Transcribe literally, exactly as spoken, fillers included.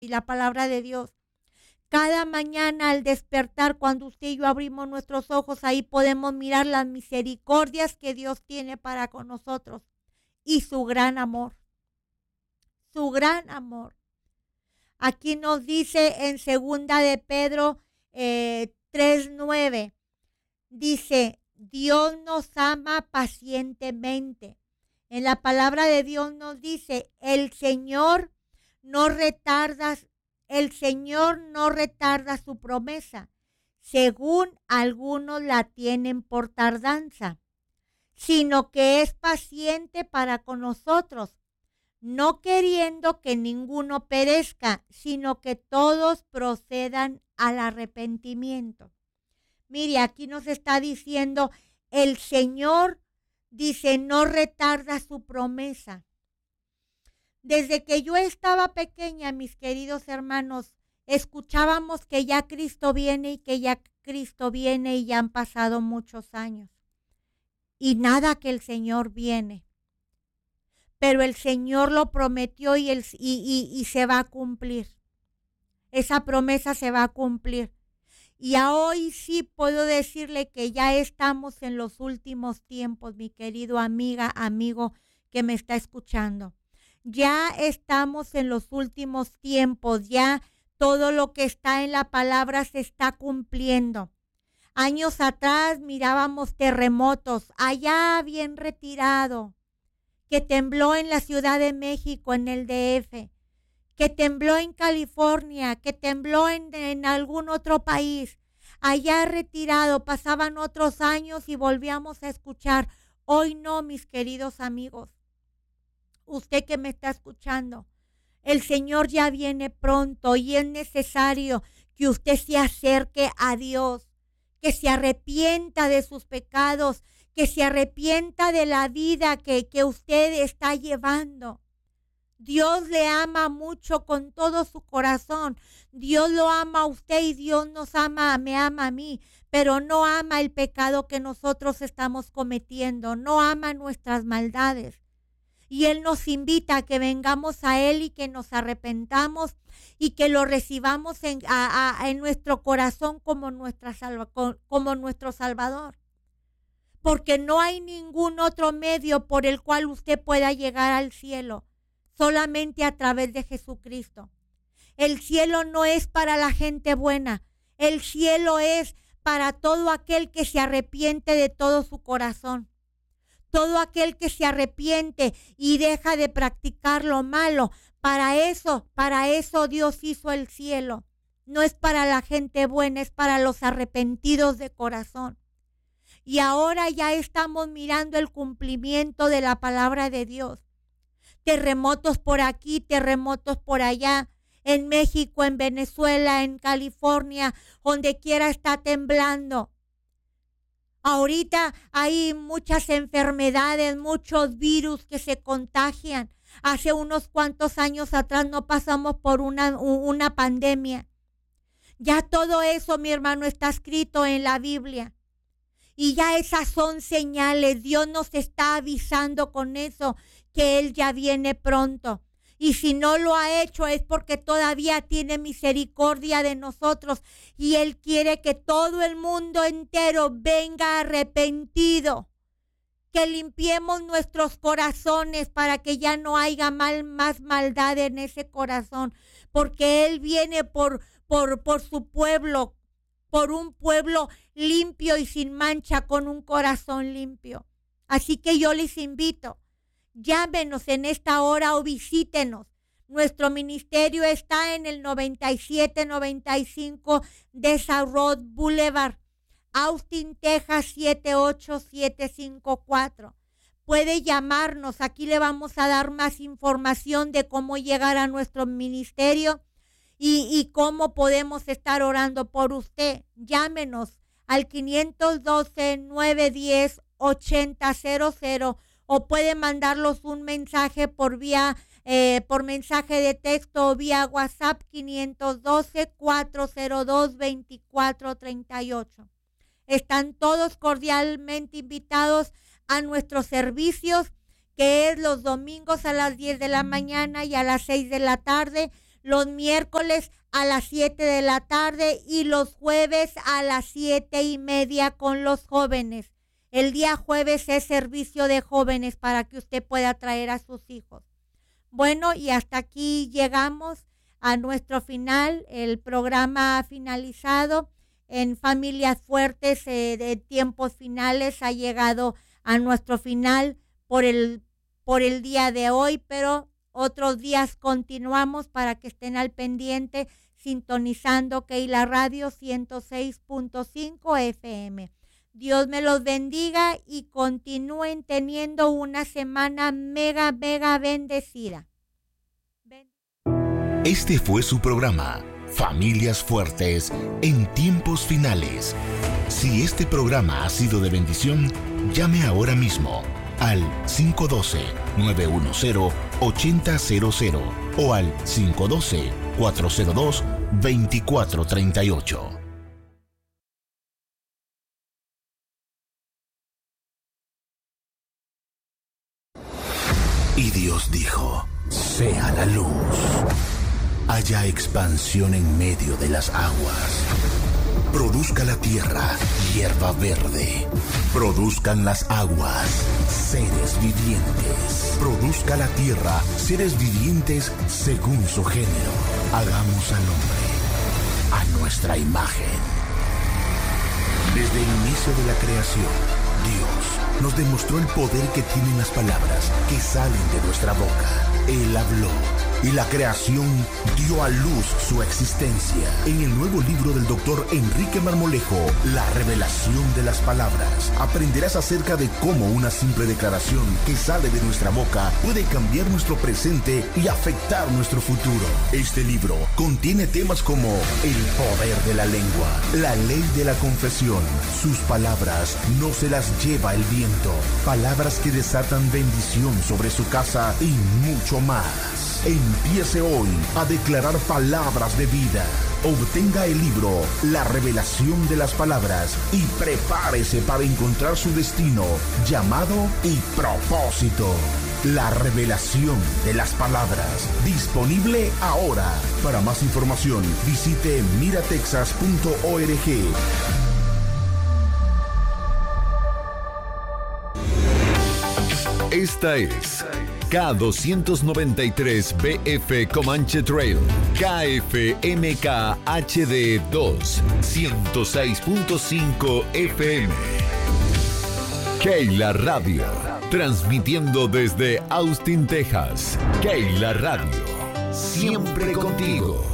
y la palabra de Dios. Cada mañana al despertar, cuando usted y yo abrimos nuestros ojos, ahí podemos mirar las misericordias que Dios tiene para con nosotros y su gran amor. Su gran amor. Aquí nos dice en segunda de Pedro eh, tres nueve, dice, Dios nos ama pacientemente. En la palabra de Dios nos dice, el Señor no retarda, el Señor no retarda su promesa, según algunos la tienen por tardanza, sino que es paciente para con nosotros, no queriendo que ninguno perezca, sino que todos procedan al arrepentimiento. Mire, aquí nos está diciendo, el Señor dice, no retarda su promesa. Desde que yo estaba pequeña, mis queridos hermanos, escuchábamos que ya Cristo viene y que ya Cristo viene y ya han pasado muchos años. Y nada que el Señor viene. Pero el Señor lo prometió y, el, y, y, y se va a cumplir. Esa promesa se va a cumplir. Y a hoy sí puedo decirle que ya estamos en los últimos tiempos, mi querido amiga, amigo que me está escuchando. Ya estamos en los últimos tiempos, ya todo lo que está en la palabra se está cumpliendo. Años atrás mirábamos terremotos, allá bien retirado, que tembló en la Ciudad de México, en el D F, que tembló en California, que tembló en, en algún otro país. Allá retirado, pasaban otros años y volvíamos a escuchar. Hoy no, mis queridos amigos. Usted que me está escuchando, el Señor ya viene pronto y es necesario que usted se acerque a Dios, que se arrepienta de sus pecados, que se arrepienta de la vida que, que usted está llevando. Dios le ama mucho con todo su corazón. Dios lo ama a usted y Dios nos ama, me ama a mí, pero no ama el pecado que nosotros estamos cometiendo, no ama nuestras maldades. Y Él nos invita a que vengamos a Él y que nos arrepentamos y que lo recibamos en, a, a, en nuestro corazón como, nuestra salva, como nuestro Salvador. Porque no hay ningún otro medio por el cual usted pueda llegar al cielo, solamente a través de Jesucristo. El cielo no es para la gente buena, el cielo es para todo aquel que se arrepiente de todo su corazón. Todo aquel que se arrepiente y deja de practicar lo malo, para eso, para eso Dios hizo el cielo. No es para la gente buena, es para los arrepentidos de corazón. Y ahora ya estamos mirando el cumplimiento de la palabra de Dios. Terremotos por aquí, terremotos por allá, en México, en Venezuela, en California, donde quiera está temblando. Ahorita hay muchas enfermedades, muchos virus que se contagian. Hace unos cuantos años atrás no pasamos por una, una pandemia. Ya todo eso, mi hermano, está escrito en la Biblia. Y ya esas son señales. Dios nos está avisando con eso que Él ya viene pronto. Y si no lo ha hecho es porque todavía tiene misericordia de nosotros. Y Él quiere que todo el mundo entero venga arrepentido. Que limpiemos nuestros corazones para que ya no haya mal, más maldad en ese corazón. Porque Él viene por, por, por su pueblo, por un pueblo limpio y sin mancha, con un corazón limpio. Así que yo les invito. Llámenos en esta hora o visítenos. Nuestro ministerio está en el noventa y siete noventa y cinco de South Road Boulevard, Austin, Texas siete ocho siete cinco cuatro. Puede llamarnos, aquí le vamos a dar más información de cómo llegar a nuestro ministerio y, y cómo podemos estar orando por usted. Llámenos al cinco uno dos, nueve uno cero, ocho cero cero. O puede mandarlos un mensaje por vía, eh, por mensaje de texto o vía WhatsApp cinco uno dos, cuatro cero dos, dos cuatro tres ocho. Están todos cordialmente invitados a nuestros servicios, que es los domingos a las diez de la mañana y a las seis de la tarde. los miércoles a las siete de la tarde y los jueves a las siete y media con los jóvenes. El día jueves es servicio de jóvenes para que usted pueda traer a sus hijos. Bueno, y hasta aquí llegamos a nuestro final. El programa ha finalizado en Familias Fuertes eh, de tiempos finales. Ha llegado a nuestro final por el, por el día de hoy, pero otros días continuamos para que estén al pendiente sintonizando Keila Radio ciento seis punto cinco F M. Dios me los bendiga y continúen teniendo una semana mega, mega bendecida. Ben- Este fue su programa, Familias Fuertes en tiempos finales. Si este programa ha sido de bendición, llame ahora mismo al cinco uno dos, nueve uno cero, ocho cero cero cero o al cinco uno dos, cuatro cero dos, dos cuatro tres ocho. Y Dios dijo, sea la luz. Haya expansión en medio de las aguas. Produzca la tierra hierba verde. Produzcan las aguas seres vivientes. Produzca la tierra seres vivientes según su género. Hagamos al hombre a nuestra imagen. Desde el inicio de la creación, Dios nos demostró el poder que tienen las palabras que salen de nuestra boca. Él habló y la creación dio a luz su existencia. En el nuevo libro del doctor Enrique Marmolejo, La revelación de las palabras, aprenderás acerca de cómo una simple declaración que sale de nuestra boca puede cambiar nuestro presente y afectar nuestro futuro. Este libro contiene temas como el poder de la lengua, la ley de la confesión, sus palabras no se las lleva el viento, palabras que desatan bendición sobre su casa y mucho más. Empiece hoy a declarar palabras de vida. Obtenga el libro La revelación de las palabras y prepárese para encontrar su destino, llamado y propósito. La revelación de las palabras. Disponible ahora. Para más información, visite miratexas punto org. Esta es K doscientos noventa y tres B F Comanche Trail, K F M K H D dos, ciento seis punto cinco F M. Keila Radio, transmitiendo desde Austin, Texas. Keila Radio, siempre contigo.